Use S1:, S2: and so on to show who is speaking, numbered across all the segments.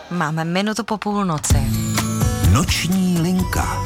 S1: Máme minutu po půlnoci.
S2: Noční linka.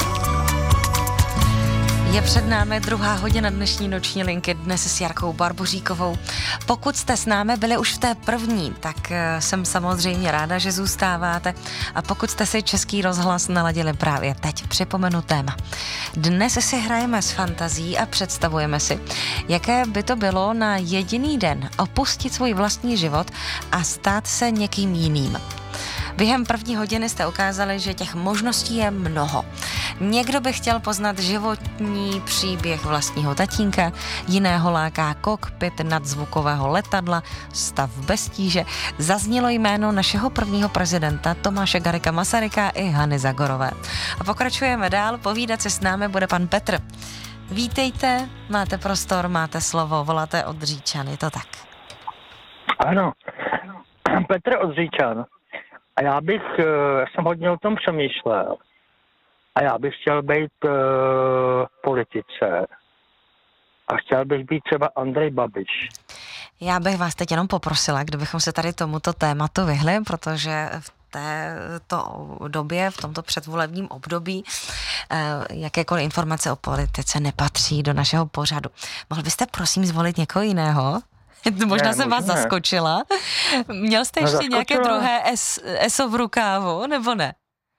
S1: Je před námi druhá hodina dnešní noční linky, dnes s Jarkou Barboříkovou. Pokud jste s námi byli už v té první, tak jsem samozřejmě ráda, že zůstáváte. A pokud jste si Český rozhlas naladili právě teď, připomenu téma. Dnes si hrajeme s fantazí a představujeme si, jaké by to bylo na jediný den opustit svůj vlastní život a stát se někým jiným. Během první hodiny jste ukázali, že těch možností je mnoho. Někdo by chtěl poznat životní příběh vlastního tatínka, jiného láká kokpit nadzvukového letadla, stav bez tíže. Zaznělo jméno našeho prvního prezidenta Tomáše Garrigua Masaryka i Hany Zagorové. A pokračujeme dál, povídat se s námi bude pan Petr. Vítejte, máte prostor, máte slovo, voláte od Říčan, je to tak?
S3: Ano, Petr od Říčan. A já jsem hodně o tom přemýšlel. A já bych chtěl být v politice. A chtěl bych být třeba Andrej Babiš.
S1: Já bych vás teď jenom poprosila, kdybychom se tady tomuto tématu vyhli, protože v této době, v tomto předvolebním období, jakékoliv informace o politice nepatří do našeho pořadu. Mohl byste prosím zvolit někoho jiného? Možná jsem vás zaskočila. Měl jste ještě nějaké druhé ESO v rukávu, nebo ne?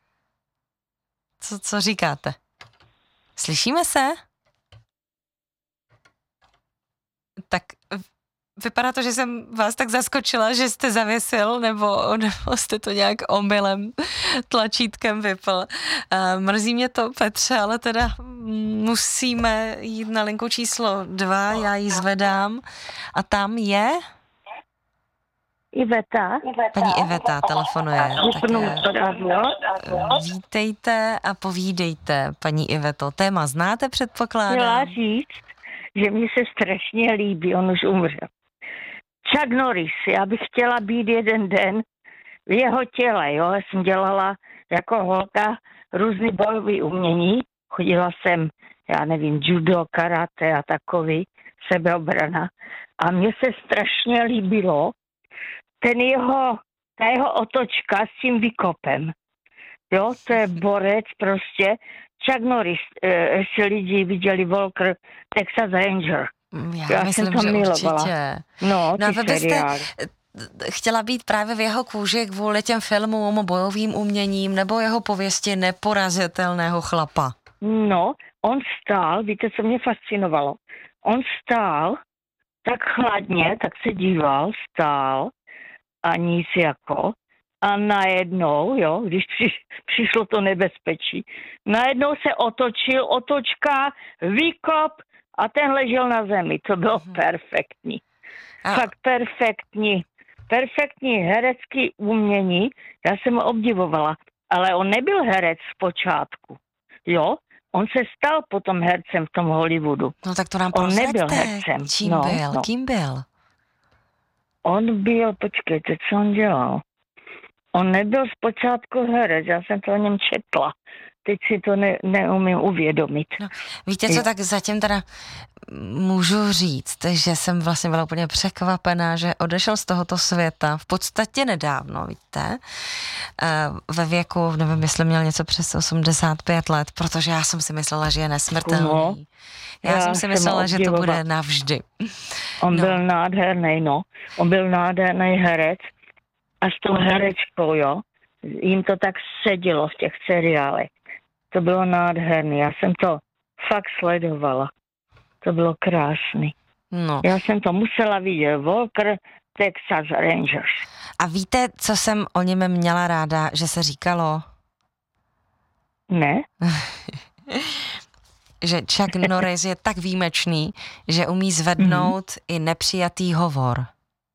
S1: Co říkáte? Slyšíme se? Tak vypadá to, že jsem vás tak zaskočila, že jste zavěsil, nebo jste to nějak omylem tlačítkem vypl. Mrzí mě to, Petře, ale teda musíme jít na linku číslo 2, já ji zvedám. A tam je...
S4: Iveta.
S1: Paní Iveta telefonuje. Vítejte a povídejte, paní Iveto. Téma znáte, předpokládám?
S4: Chtěla říct, že mi se strašně líbí, on už umřel. Chuck Norris, já bych chtěla být jeden den v jeho těle, jo. Já jsem dělala jako holka různý bojové umění. Chodila jsem, já nevím, judo, karate a takový, sebeobrana. A mně se strašně líbilo ta jeho otočka s tím výkopem. Jo, to je borec prostě. Chuck Norris, jestli lidi viděli Walker, Texas Ranger.
S1: Já myslím,
S4: jsem to
S1: že
S4: milovala.
S1: určitě.
S4: No,
S1: a vy byste
S4: seriály.
S1: chtěla být právě v jeho kůži kvůli těm filmům, bojovým uměním nebo jeho pověsti neporazitelného chlapa?
S4: No, on stál, víte, co mě fascinovalo? On stál tak chladně, tak se díval, stál a nic jako. A najednou, jo, když přišlo to nebezpečí, najednou se otočil, otočka, výkop a ten ležel na zemi. To bylo perfektní. Fakt perfektní. Perfektní herecký umění. Já jsem ho obdivovala. Ale on nebyl herec z počátku. Jo? On se stal potom hercem v tom Hollywoodu.
S1: No tak to nám
S4: on
S1: prozraďte.
S4: nebyl hercem.
S1: Kým byl?
S4: On byl, počkejte, co on dělal? On nebyl zpočátku herec, já jsem to o něm četla. Teď si to neumím uvědomit.
S1: No, víte co, tak zatím teda můžu říct, že jsem vlastně byla úplně překvapená, že odešel z tohoto světa v podstatě nedávno, víte, ve věku, nevím, jestli měl něco přes 85 let, protože já jsem si myslela, že je nesmrtelný.
S4: No,
S1: já jsem si myslela, že to bude navždy.
S4: On byl nádherný, no. On byl nádherný herec a s tou herečkou, jo, jim to tak sedělo v těch seriálech. To bylo nádherný. Já jsem to fakt sledovala. To bylo krásný.
S1: No.
S4: Já jsem to musela vidět. Walker, Texas Rangers.
S1: A víte, co jsem o něm měla ráda, že se říkalo?
S4: Ne?
S1: Že Chuck Norris je tak výjimečný, že umí zvednout i nepřijatý hovor.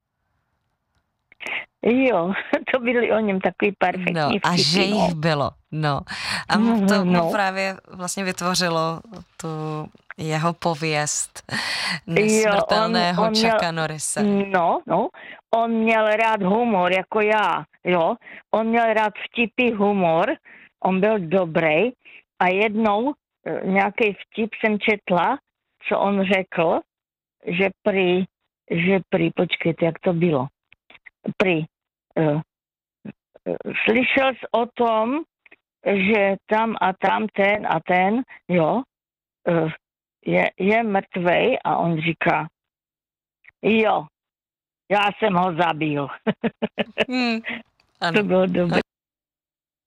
S4: Jo, to byly o něm takový perfektní
S1: No, a
S4: vtipy,
S1: že jich bylo, no. A to mu právě vlastně vytvořilo tu jeho pověst nesmrtelného Chucka Norrise.
S4: No, on měl rád humor, jako já, jo. On měl rád vtipy, humor, on byl dobrý a jednou nějaký vtip jsem četla, co on řekl, že prý, počkejte, jak to bylo, slyšel jsi o tom, že tam a tam ten a ten, jo, je mrtvej a on říká, jo, já jsem ho zabil.
S1: Ano.
S4: To bylo dobré.